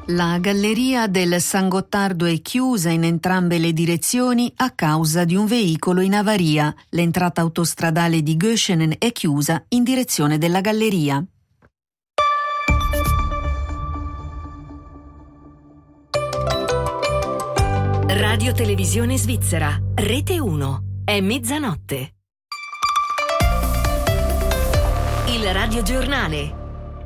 La galleria del San Gottardo è chiusa in entrambe le direzioni a causa di un veicolo in avaria. L'entrata autostradale di Göschenen è chiusa in direzione della galleria. Radio Televisione Svizzera, Rete 1, è mezzanotte. Il radiogiornale.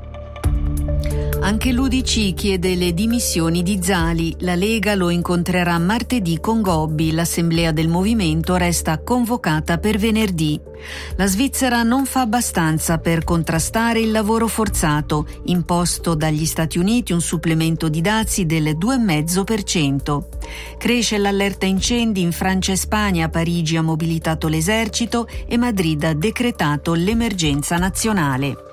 Anche l'UDC chiede le dimissioni di Zali. La Lega lo incontrerà martedì con Gobbi. L'assemblea del movimento resta convocata per venerdì. La Svizzera non fa abbastanza per contrastare il lavoro forzato. Imposto dagli Stati Uniti un supplemento di dazi del 2,5%. Cresce l'allerta incendi in Francia e Spagna. Parigi ha mobilitato l'esercito e Madrid ha decretato l'emergenza nazionale.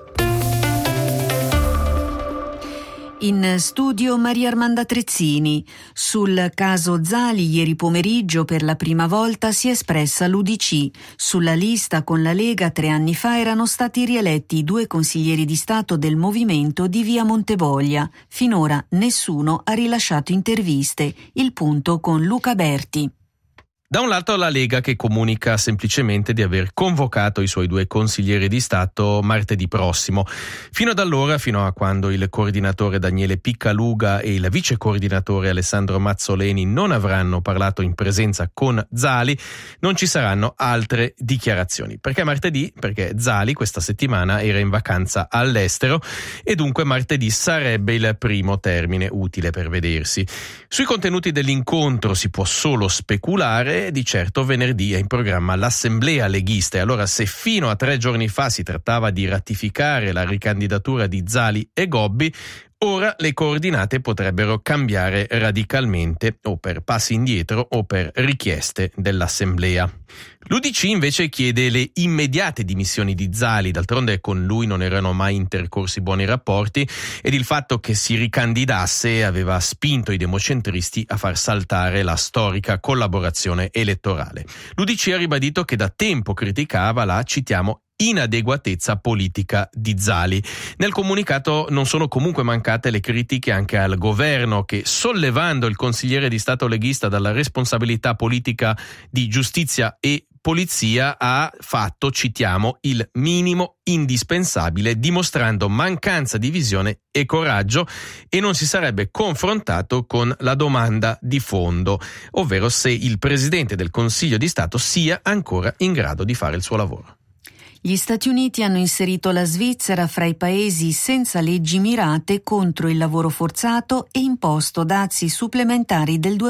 In studio Maria Armanda Trezzini. Sul caso Zali ieri pomeriggio per la prima volta si è espressa l'UDC. Sulla lista con la Lega 3 anni fa erano stati rieletti 2 consiglieri di Stato del movimento di via Montevoglia. Finora nessuno ha rilasciato interviste. Il punto con Luca Berti. Da un lato la Lega che comunica semplicemente di aver convocato i suoi 2 consiglieri di Stato martedì prossimo. Fino ad allora, fino a quando il coordinatore Daniele Piccaluga e il vice coordinatore Alessandro Mazzoleni non avranno parlato in presenza con Zali, non ci saranno altre dichiarazioni. Perché martedì? Perché Zali questa settimana era in vacanza all'estero e dunque martedì sarebbe il primo termine utile per vedersi. Sui contenuti dell'incontro si può solo speculare. Di certo venerdì è in programma l'assemblea leghista e allora se fino a 3 giorni fa si trattava di ratificare la ricandidatura di Zali e Gobbi, ora le coordinate potrebbero cambiare radicalmente o per passi indietro o per richieste dell'assemblea. L'UDC invece chiede le immediate dimissioni di Zali, d'altronde con lui non erano mai intercorsi buoni rapporti ed il fatto che si ricandidasse aveva spinto i democentristi a far saltare la storica collaborazione elettorale. L'UDC ha ribadito che da tempo criticava la, citiamo, inadeguatezza politica di Zali. Nel comunicato non sono comunque mancate le critiche anche al governo che, sollevando il consigliere di Stato leghista dalla responsabilità politica di giustizia e polizia, ha fatto, citiamo, il minimo indispensabile, dimostrando mancanza di visione e coraggio e non si sarebbe confrontato con la domanda di fondo, ovvero se il Presidente del Consiglio di Stato sia ancora in grado di fare il suo lavoro. Gli Stati Uniti hanno inserito la Svizzera fra i paesi senza leggi mirate contro il lavoro forzato e imposto dazi supplementari del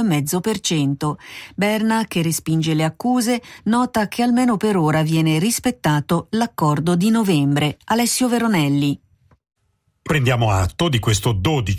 2,5%. Berna, che respinge le accuse, nota che almeno per ora viene rispettato l'accordo di novembre. Alessio Veronelli. Prendiamo atto di questo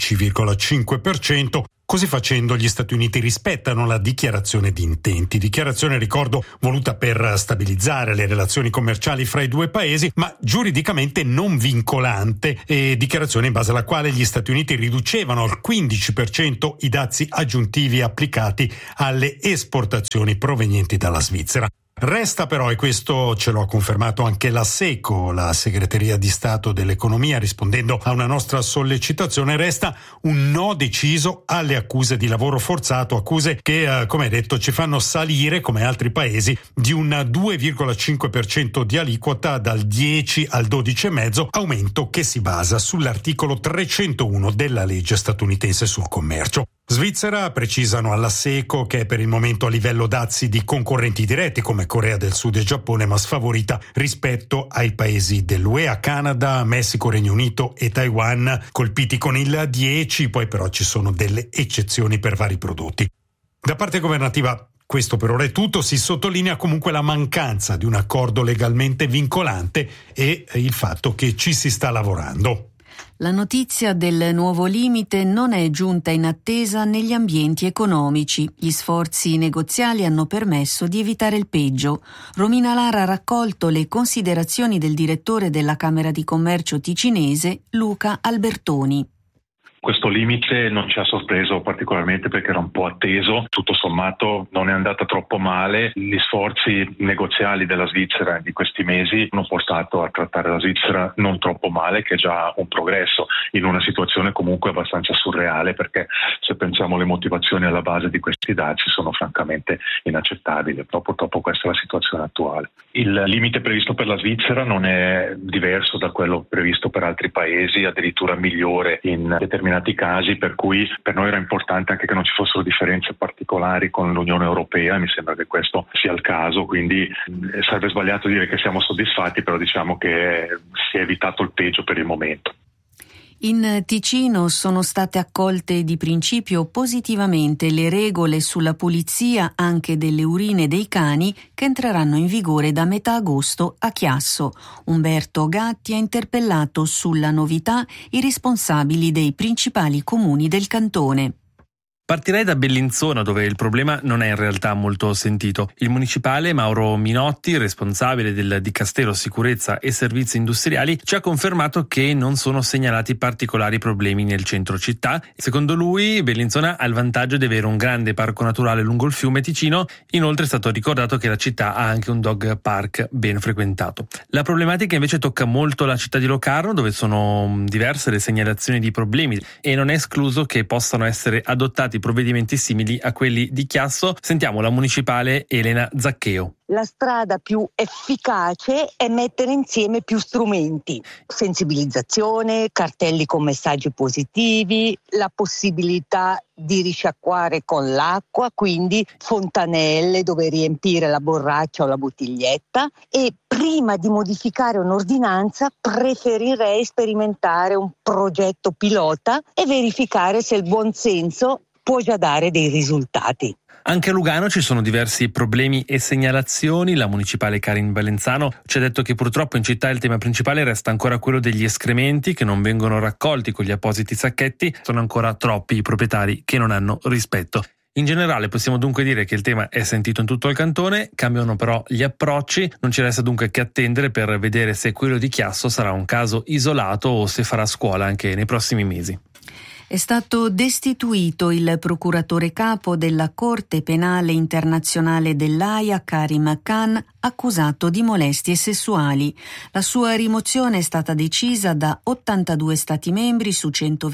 12,5%. Così facendo gli Stati Uniti rispettano la dichiarazione di intenti, dichiarazione, ricordo, voluta per stabilizzare le relazioni commerciali fra i 2 paesi, ma giuridicamente non vincolante, e dichiarazione in base alla quale gli Stati Uniti riducevano al 15% i dazi aggiuntivi applicati alle esportazioni provenienti dalla Svizzera. Resta però, e questo ce lo ha confermato anche la SECO, la Segreteria di Stato dell'Economia, rispondendo a una nostra sollecitazione, resta un no deciso alle accuse di lavoro forzato, accuse che, come detto, ci fanno salire, come altri paesi, di un 2,5% di aliquota dal 10 al 12,5%, aumento che si basa sull'articolo 301 della legge statunitense sul commercio. Svizzera, precisano alla SECO, che è per il momento a livello dazi di concorrenti diretti come Corea del Sud e Giappone, ma sfavorita rispetto ai paesi dell'UE, Canada, Messico, Regno Unito e Taiwan, colpiti con il 10, poi però ci sono delle eccezioni per vari prodotti. Da parte governativa questo per ora è tutto, si sottolinea comunque la mancanza di un accordo legalmente vincolante e il fatto che ci si sta lavorando. La notizia del nuovo limite non è giunta in attesa negli ambienti economici. Gli sforzi negoziali hanno permesso di evitare il peggio. Romina Lara ha raccolto le considerazioni del direttore della Camera di Commercio ticinese, Luca Albertoni. Questo limite non ci ha sorpreso particolarmente perché era un po' atteso, tutto sommato non è andata troppo male. Gli sforzi negoziali della Svizzera di questi mesi hanno portato a trattare la Svizzera non troppo male, che è già un progresso in una situazione comunque abbastanza surreale, perché se pensiamo alle motivazioni alla base di questi dazi sono francamente inaccettabili. Purtroppo questa è la situazione attuale. Il limite previsto per la Svizzera non è diverso da quello previsto per altri paesi, addirittura migliore in determinati casi, per cui per noi era importante anche che non ci fossero differenze particolari con l'Unione Europea. Mi sembra che questo sia il caso, quindi sarebbe sbagliato dire che siamo soddisfatti, però diciamo che si è evitato il peggio per il momento. In Ticino sono state accolte di principio positivamente le regole sulla pulizia anche delle urine dei cani che entreranno in vigore da metà agosto a Chiasso. Umberto Gatti ha interpellato sulla novità i responsabili dei principali comuni del cantone. Partirei da Bellinzona, dove il problema non è in realtà molto sentito. Il municipale Mauro Minotti, responsabile del Dicastero Sicurezza e Servizi Industriali, ci ha confermato che non sono segnalati particolari problemi nel centro città. Secondo lui, Bellinzona ha il vantaggio di avere un grande parco naturale lungo il fiume Ticino. Inoltre è stato ricordato che la città ha anche un dog park ben frequentato. La problematica invece tocca molto la città di Locarno, dove sono diverse le segnalazioni di problemi e non è escluso che possano essere adottati provvedimenti simili a quelli di Chiasso. Sentiamo la municipale Elena Zaccheo. La strada più efficace è mettere insieme più strumenti: sensibilizzazione, cartelli con messaggi positivi, la possibilità di risciacquare con l'acqua, quindi fontanelle dove riempire la borraccia o la bottiglietta. E prima di modificare un'ordinanza preferirei sperimentare un progetto pilota e verificare se il buon senso può già dare dei risultati. Anche a Lugano ci sono diversi problemi e segnalazioni. La municipale Karin Valenzano ci ha detto che purtroppo in città il tema principale resta ancora quello degli escrementi che non vengono raccolti con gli appositi sacchetti. Sono ancora troppi i proprietari che non hanno rispetto. In generale possiamo dunque dire che il tema è sentito in tutto il cantone, cambiano però gli approcci, non ci resta dunque che attendere per vedere se quello di Chiasso sarà un caso isolato o se farà scuola anche nei prossimi mesi. È stato destituito il procuratore capo della Corte Penale Internazionale dell'Aia, Karim Khan, accusato di molestie sessuali. La sua rimozione è stata decisa da 82 Stati membri su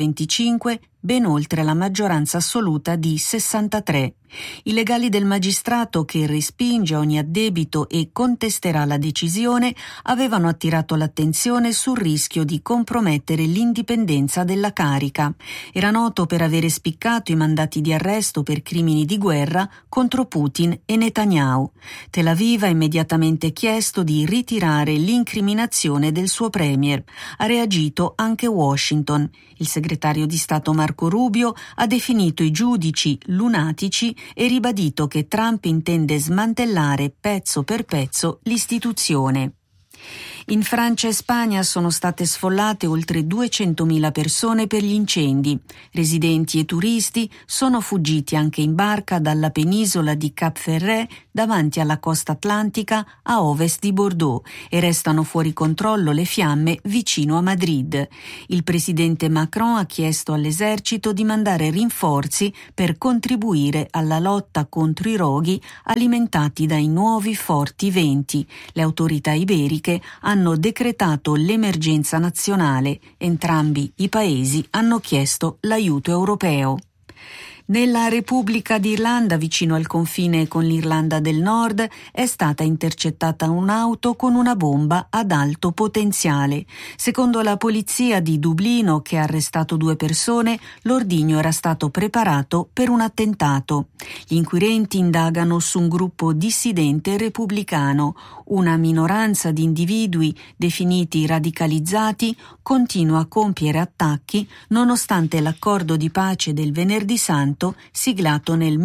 125, ben oltre la maggioranza assoluta di 63. I legali del magistrato, che respinge ogni addebito e contesterà la decisione, avevano attirato l'attenzione sul rischio di compromettere l'indipendenza della carica. Era noto per avere spiccato i mandati di arresto per crimini di guerra contro Putin e Netanyahu. Tel Aviv ha immediatamente chiesto di ritirare l'incriminazione del suo premier. Ha reagito anche Washington. Il segretario di Stato Marco Rubio ha definito i giudici lunatici e ribadito che Trump intende smantellare pezzo per pezzo l'istituzione. In Francia e Spagna sono state sfollate oltre 200.000 persone per gli incendi. Residenti e turisti sono fuggiti anche in barca dalla penisola di Cap Ferret davanti alla costa atlantica a ovest di Bordeaux e restano fuori controllo le fiamme vicino a Madrid. Il presidente Macron ha chiesto all'esercito di mandare rinforzi per contribuire alla lotta contro i roghi alimentati dai nuovi forti venti. Le autorità iberiche hanno decretato l'emergenza nazionale. Entrambi i paesi hanno chiesto l'aiuto europeo. Nella Repubblica d'Irlanda, vicino al confine con l'Irlanda del Nord, è stata intercettata un'auto con una bomba ad alto potenziale. Secondo la polizia di Dublino, che ha arrestato 2 persone, l'ordigno era stato preparato per un attentato. Gli inquirenti indagano su un gruppo dissidente repubblicano. Una minoranza di individui definiti radicalizzati continua a compiere attacchi nonostante l'accordo di pace del Venerdì Santo siglato nel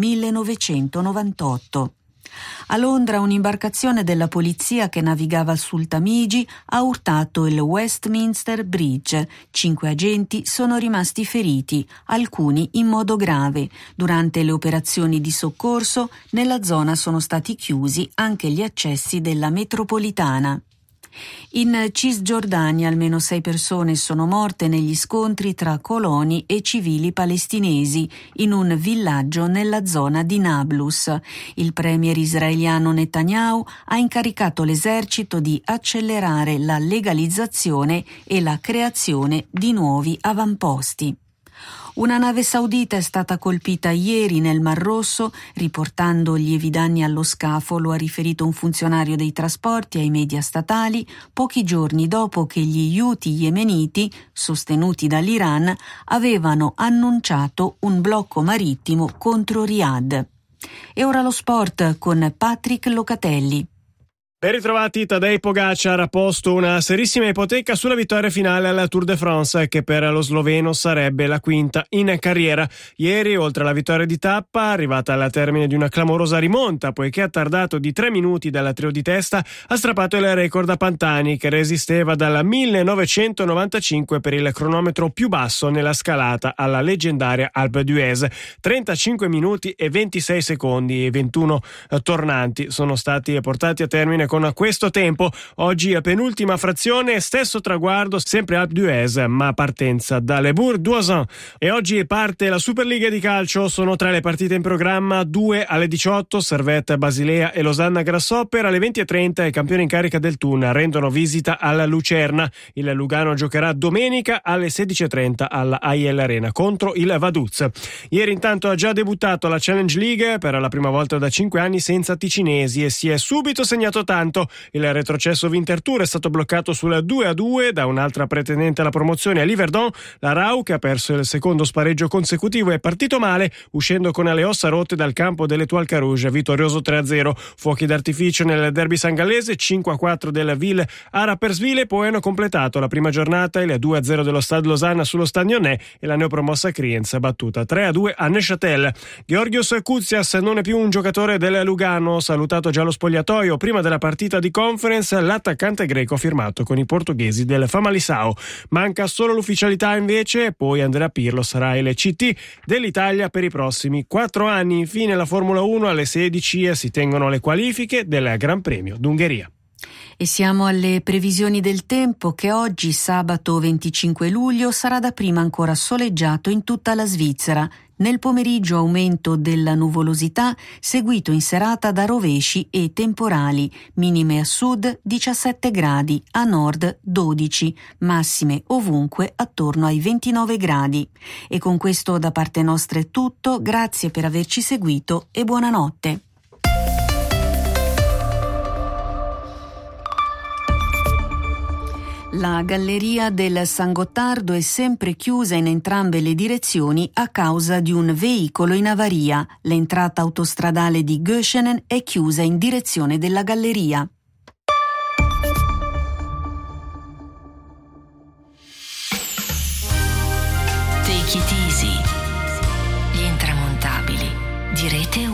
1998. A Londra un'imbarcazione della polizia che navigava sul Tamigi ha urtato il Westminster Bridge. 5 agenti sono rimasti feriti, alcuni in modo grave. Durante le operazioni di soccorso nella zona sono stati chiusi anche gli accessi della metropolitana. In Cisgiordania almeno 6 persone sono morte negli scontri tra coloni e civili palestinesi in un villaggio nella zona di Nablus. Il premier israeliano Netanyahu ha incaricato l'esercito di accelerare la legalizzazione e la creazione di nuovi avamposti. Una nave saudita è stata colpita ieri nel Mar Rosso, riportando lievi danni allo scafo, lo ha riferito un funzionario dei trasporti ai media statali, pochi giorni dopo che gli Houthi yemeniti, sostenuti dall'Iran, avevano annunciato un blocco marittimo contro Riyadh. E ora lo sport con Patrick Locatelli. Ben ritrovati. Tadej Pogačar ha posto una serissima ipoteca sulla vittoria finale alla Tour de France, che per lo sloveno sarebbe la quinta in carriera. Ieri, oltre alla vittoria di tappa, arrivata al termine di una clamorosa rimonta, poiché ha tardato di 3 minuti dalla trio di testa, ha strappato il record a Pantani, che resisteva dal 1995 per il cronometro più basso nella scalata alla leggendaria Alpe d'Huez. 35 minuti e 26 secondi e 21 tornanti sono stati portati a termine con questo tempo. Oggi penultima frazione, stesso traguardo, sempre Alpe d'Huez, ma partenza da Le Bourg-d'Oisans. E oggi parte la Superliga di calcio, sono 3 le partite in programma, 2 alle 18, Servette Basilea e Losanna Grasshopper, alle 20:30 i campioni in carica del Thun rendono visita alla Lucerna. Il Lugano giocherà domenica alle 16:30 alla AIL Arena contro il Vaduz. Ieri intanto ha già debuttato la Challenge League per la prima volta da 5 anni senza ticinesi e si è subito segnato tanto. Il retrocesso Winterthur è stato bloccato sul 2-2 da un'altra pretendente alla promozione, a Liverdon. La Rau, che ha perso il secondo spareggio consecutivo, è partito male, uscendo con le ossa rotte dal campo dell'Étoile Carouge, vittorioso 3-0. Fuochi d'artificio nel derby sangallese, 5-4 del Ville a Rapperswil, poi hanno completato la prima giornata il 2-0 dello Stade Lausanne sullo Stadionnais e la neopromossa Kriens battuta 3-2 a Neuchâtel. Georgios Koutsias non è più un giocatore del Lugano, salutato già allo spogliatoio prima della partita di conference. L'attaccante greco ha firmato con i portoghesi del Famalicão. Manca solo l'ufficialità invece, poi Andrea Pirlo sarà il CT dell'Italia per i prossimi 4 anni. Infine la Formula 1 alle 16 si tengono le qualifiche del Gran Premio d'Ungheria. E siamo alle previsioni del tempo, che oggi, sabato 25 luglio, sarà dapprima ancora soleggiato in tutta la Svizzera. Nel pomeriggio aumento della nuvolosità, seguito in serata da rovesci e temporali. Minime a sud 17 gradi, a nord 12, massime ovunque attorno ai 29 gradi. E con questo da parte nostra è tutto, grazie per averci seguito e buonanotte. La galleria del San Gottardo è sempre chiusa in entrambe le direzioni a causa di un veicolo in avaria. L'entrata autostradale di Göschenen è chiusa in direzione della galleria. Take it easy. Gli intramontabili di Rete